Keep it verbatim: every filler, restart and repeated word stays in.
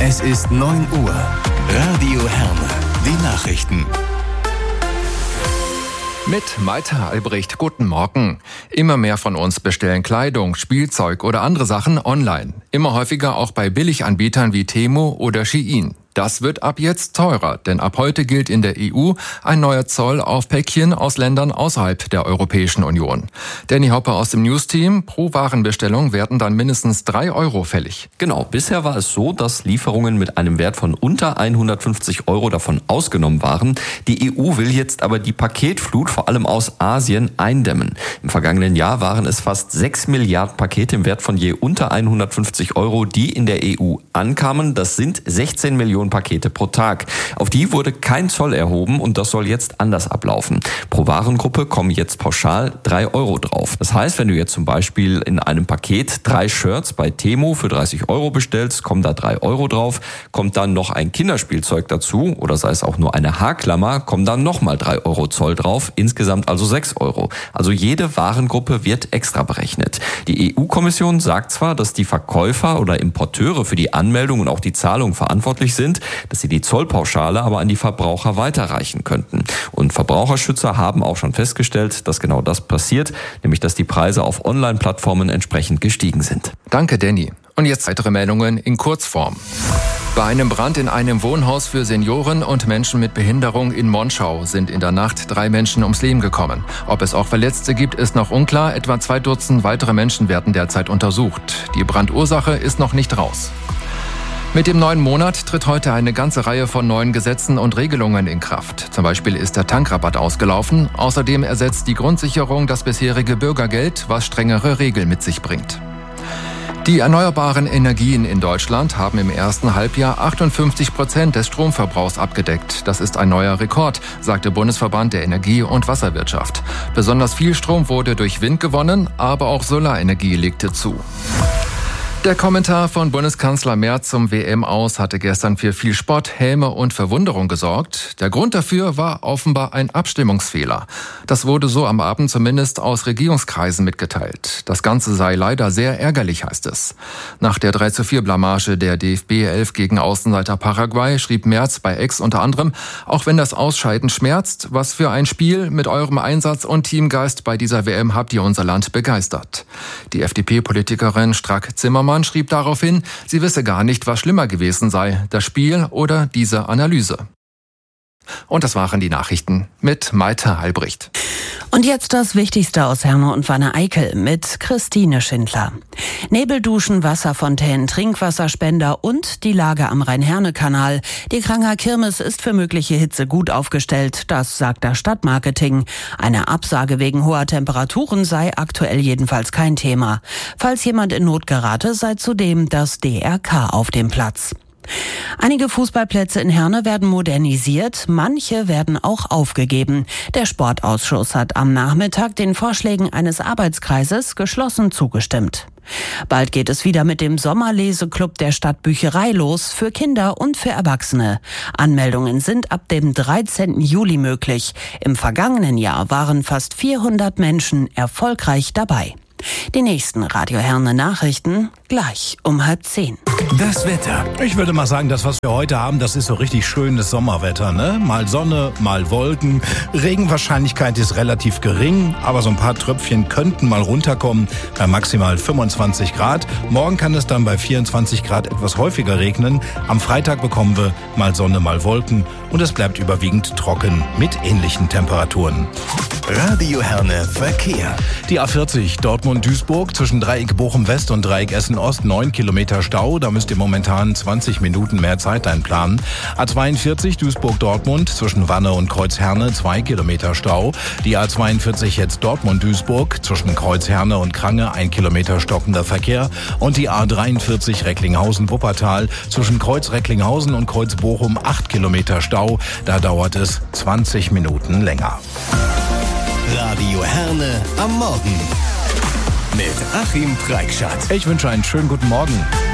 Es ist neun Uhr. Radio Herne. Die Nachrichten. Mit Malte Albrecht, guten Morgen. Immer mehr von uns bestellen Kleidung, Spielzeug oder andere Sachen online. Immer häufiger auch bei Billiganbietern wie Temu oder Shein. Das wird ab jetzt teurer, denn ab heute gilt in der E U ein neuer Zoll auf Päckchen aus Ländern außerhalb der Europäischen Union. Danny Hopper aus dem News-Team: Pro Warenbestellung werden dann mindestens drei Euro fällig. Genau, bisher war es so, dass Lieferungen mit einem Wert von unter hundertfünfzig Euro davon ausgenommen waren. Die E U will jetzt aber die Paketflut vor allem aus Asien eindämmen. Im vergangenen Jahr waren es fast sechs Milliarden Pakete im Wert von je unter hundertfünfzig Euro, die in der E U ankamen. Das sind sechzehn Millionen Pakete pro Tag. Auf die wurde kein Zoll erhoben und das soll jetzt anders ablaufen. Pro Warengruppe kommen jetzt pauschal drei Euro drauf. Das heißt, wenn du jetzt zum Beispiel in einem Paket drei Shirts bei Temu für dreißig Euro bestellst, kommen da drei Euro drauf. Kommt dann noch ein Kinderspielzeug dazu oder sei es auch nur eine Haarklammer, kommen dann nochmal drei Euro Zoll drauf. Insgesamt also sechs Euro. Also jede Warengruppe wird extra berechnet. Die E U-Kommission sagt zwar, dass die Verkäufer oder Importeure für die Anmeldung und auch die Zahlung verantwortlich sind, dass sie die Zollpauschale aber an die Verbraucher weiterreichen könnten. Und Verbraucherschützer haben auch schon festgestellt, dass genau das passiert, nämlich dass die Preise auf Online-Plattformen entsprechend gestiegen sind. Danke, Danny. Und jetzt weitere Meldungen in Kurzform. Bei einem Brand in einem Wohnhaus für Senioren und Menschen mit Behinderung in Monschau sind in der Nacht drei Menschen ums Leben gekommen. Ob es auch Verletzte gibt, ist noch unklar. Etwa zwei Dutzend weitere Menschen werden derzeit untersucht. Die Brandursache ist noch nicht raus. Mit dem neuen Monat tritt heute eine ganze Reihe von neuen Gesetzen und Regelungen in Kraft. Zum Beispiel ist der Tankrabatt ausgelaufen. Außerdem ersetzt die Grundsicherung das bisherige Bürgergeld, was strengere Regeln mit sich bringt. Die erneuerbaren Energien in Deutschland haben im ersten Halbjahr achtundfünfzig Prozent des Stromverbrauchs abgedeckt. Das ist ein neuer Rekord, sagt der Bundesverband der Energie- und Wasserwirtschaft. Besonders viel Strom wurde durch Wind gewonnen, aber auch Solarenergie legte zu. Der Kommentar von Bundeskanzler Merz zum W M-Aus hatte gestern für viel Spott, Häme und Verwunderung gesorgt. Der Grund dafür war offenbar ein Abstimmungsfehler. Das wurde so am Abend zumindest aus Regierungskreisen mitgeteilt. Das Ganze sei leider sehr ärgerlich, heißt es. Nach der drei zu vier Blamage der D F B elf gegen Außenseiter Paraguay schrieb Merz bei X unter anderem: Auch wenn das Ausscheiden schmerzt, was für ein Spiel, mit eurem Einsatz und Teamgeist bei dieser W M habt ihr unser Land begeistert. Die F D P-Politikerin Strack-Zimmermann schrieb daraufhin, sie wisse gar nicht, was schlimmer gewesen sei, das Spiel oder diese Analyse. Und das waren die Nachrichten mit Malte Albrecht. Und jetzt das Wichtigste aus Herne und Wanne-Eickel mit Christine Schindler. Nebelduschen, Wasserfontänen, Trinkwasserspender und die Lage am Rhein-Herne-Kanal. Die Kranger Kirmes ist für mögliche Hitze gut aufgestellt, das sagt das Stadtmarketing. Eine Absage wegen hoher Temperaturen sei aktuell jedenfalls kein Thema. Falls jemand in Not gerate, sei zudem das D R K auf dem Platz. Einige Fußballplätze in Herne werden modernisiert, manche werden auch aufgegeben. Der Sportausschuss hat am Nachmittag den Vorschlägen eines Arbeitskreises geschlossen zugestimmt. Bald geht es wieder mit dem Sommerleseklub der Stadtbücherei los, für Kinder und für Erwachsene. Anmeldungen sind ab dem dreizehnten Juli möglich. Im vergangenen Jahr waren fast vierhundert Menschen erfolgreich dabei. Die nächsten Radio Herne Nachrichten gleich um halb zehn. Das Wetter. Ich würde mal sagen, das, was wir heute haben, das ist so richtig schönes Sommerwetter, ne? Mal Sonne, mal Wolken. Regenwahrscheinlichkeit ist relativ gering, aber so ein paar Tröpfchen könnten mal runterkommen bei maximal fünfundzwanzig Grad. Morgen kann es dann bei vierundzwanzig Grad etwas häufiger regnen. Am Freitag bekommen wir mal Sonne, mal Wolken und es bleibt überwiegend trocken mit ähnlichen Temperaturen. Radio Herne Verkehr. Die A vierzig Dortmund-Duisburg zwischen Dreieck Bochum-West und Dreieck Essen-Ost, neun Kilometer Stau. Da müsst ihr momentan zwanzig Minuten mehr Zeit einplanen. A zweiundvierzig Duisburg-Dortmund zwischen Wanne und Kreuzherne, zwei Kilometer Stau. Die A zweiundvierzig jetzt Dortmund-Duisburg zwischen Kreuzherne und Krange, ein Kilometer stockender Verkehr. Und die A dreiundvierzig Recklinghausen-Wuppertal zwischen Kreuz Recklinghausen und Kreuz Bochum, acht Kilometer Stau. Da dauert es zwanzig Minuten länger. Radio Herne am Morgen mit Achim Preikschat. Ich wünsche einen schönen guten Morgen.